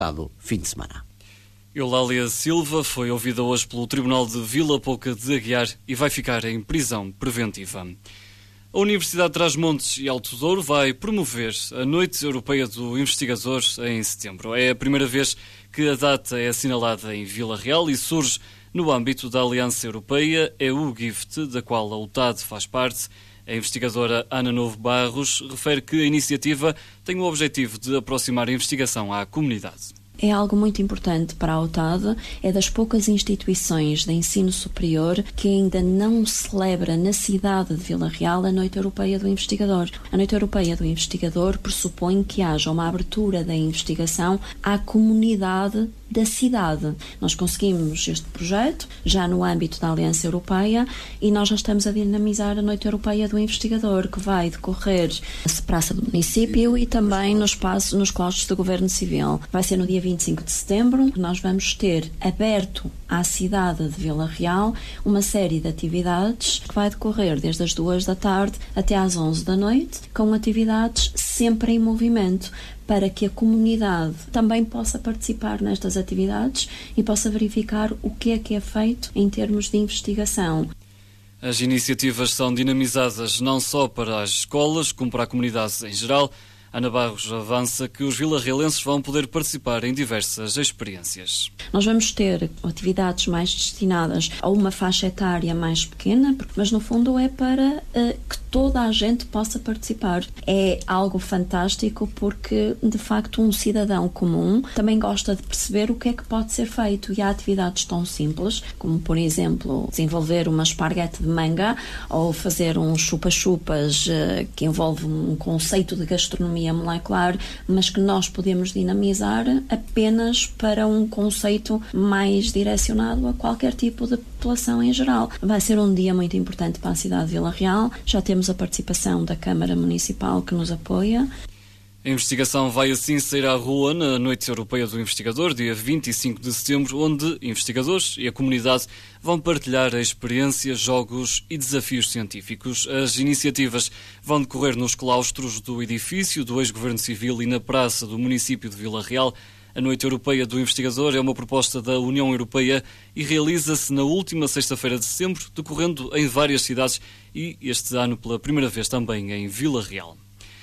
fim de semana. Eulália Silva foi ouvida hoje pelo Tribunal de Vila Pouca de Aguiar e vai ficar em prisão preventiva. A Universidade de Trás-Montes e Alto Douro vai promover a Noite Europeia do Investigador em setembro. É a primeira vez que a data é assinalada em Vila Real e surge no âmbito da Aliança Europeia EU-GIFT, da qual a UTAD faz parte. A investigadora Ana Novo Barros refere que a iniciativa tem o objetivo de aproximar a investigação à comunidade. É algo muito importante para a UTAD, é das poucas instituições de ensino superior que ainda não celebra na cidade de Vila Real a Noite Europeia do Investigador. A Noite Europeia do Investigador pressupõe que haja uma abertura da investigação à comunidade da cidade. Nós conseguimos este projeto já no âmbito da Aliança Europeia e nós já estamos a dinamizar a Noite Europeia do Investigador, que vai decorrer na Praça do Município e também nos claustros do Governo Civil. Vai ser no dia 25 de setembro. Nós vamos ter aberto à cidade de Vila Real uma série de atividades que vai decorrer desde as 2 da tarde até às 11 da noite, com atividades sempre em movimento, para que a comunidade também possa participar nestas atividades e possa verificar o que é feito em termos de investigação. As iniciativas são dinamizadas não só para as escolas, como para a comunidade em geral. Ana Barros avança que os vilarrealenses vão poder participar em diversas experiências. Nós vamos ter atividades mais destinadas a uma faixa etária mais pequena, mas no fundo é para que toda a gente possa participar. É algo fantástico porque, de facto, um cidadão comum também gosta de perceber o que é que pode ser feito e há atividades tão simples como, por exemplo, desenvolver uma esparguete de manga ou fazer um chupa-chupas que envolve um conceito de gastronomia molecular, mas que nós podemos dinamizar apenas para um conceito mais direcionado a qualquer tipo de população em geral. Vai ser um dia muito importante para a cidade de Vila Real. Já temos a participação da Câmara Municipal que nos apoia. A investigação vai assim sair à rua na Noite Europeia do Investigador, dia 25 de setembro, onde investigadores e a comunidade vão partilhar experiências, jogos e desafios científicos. As iniciativas vão decorrer nos claustros do edifício do ex-Governo Civil e na praça do município de Vila Real. A Noite Europeia do Investigador é uma proposta da União Europeia e realiza-se na última sexta-feira de setembro, decorrendo em várias cidades e este ano pela primeira vez também em Vila Real.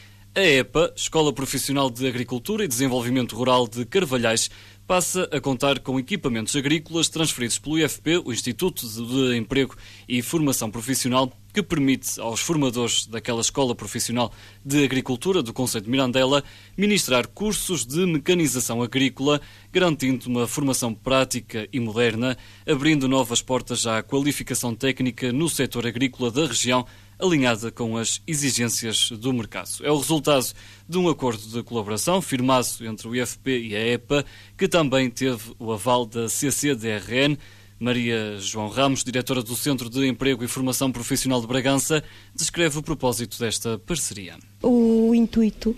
A EPA, Escola Profissional de Agricultura e Desenvolvimento Rural de Carvalhais, passa a contar com equipamentos agrícolas transferidos pelo IFP, o Instituto de Emprego e Formação Profissional, que permite aos formadores daquela Escola Profissional de Agricultura do Concelho de Mirandela ministrar cursos de mecanização agrícola, garantindo uma formação prática e moderna, abrindo novas portas à qualificação técnica no setor agrícola da região, alinhada com as exigências do mercado. É o resultado de um acordo de colaboração firmado entre o IFP e a EPA, que também teve o aval da CCDRN. Maria João Ramos, diretora do Centro de Emprego e Formação Profissional de Bragança, descreve o propósito desta parceria. O intuito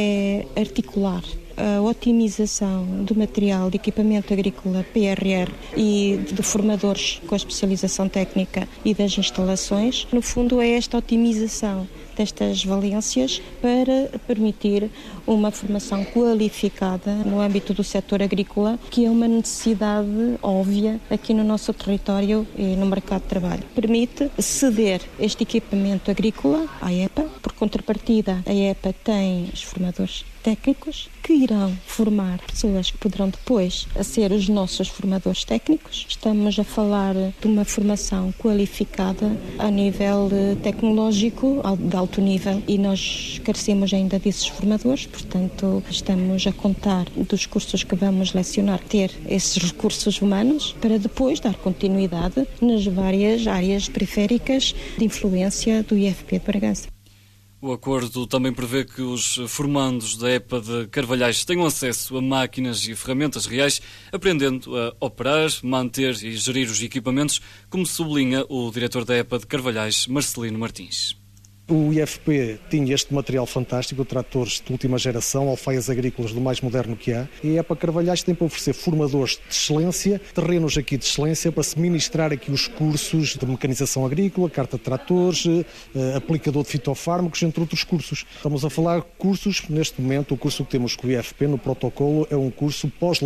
é articular a otimização do material de equipamento agrícola PRR e de formadores com a especialização técnica e das instalações. No fundo, é esta otimização destas valências para permitir uma formação qualificada no âmbito do setor agrícola, que é uma necessidade óbvia aqui no nosso território e no mercado de trabalho. Permite ceder este equipamento agrícola à EPA, por contrapartida a EPA tem os formadores técnicos que irão formar pessoas que poderão depois ser os nossos formadores técnicos. Estamos a falar de uma formação qualificada a nível tecnológico, de alto nível, e nós carecemos ainda desses formadores, portanto estamos a contar dos cursos que vamos lecionar, ter esses recursos humanos para depois dar continuidade nas várias áreas periféricas de influência do IFP de Bragança. O acordo também prevê que os formandos da EPA de Carvalhais tenham acesso a máquinas e ferramentas reais, aprendendo a operar, manter e gerir os equipamentos, como sublinha o diretor da EPA de Carvalhais, Marcelino Martins. O IFP tinha este material fantástico, tratores de última geração, alfaias agrícolas do mais moderno que há, e a EPA Carvalhais tem para oferecer formadores de excelência, terrenos aqui de excelência, para se ministrar aqui os cursos de mecanização agrícola, carta de tratores, aplicador de fitofármacos, entre outros cursos. Estamos a falar cursos, neste momento, o curso que temos com o IFP no protocolo é um curso pós